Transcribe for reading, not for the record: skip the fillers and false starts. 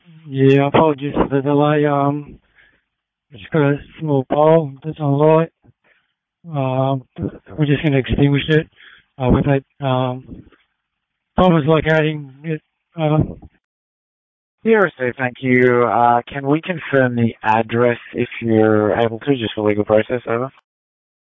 Yeah, apologies for the delay. Just got a small pole that's on light. We're just going to extinguish it. We've had problems locating it. Here, so thank you. Can we confirm the address if you're able to, just for legal process? Over.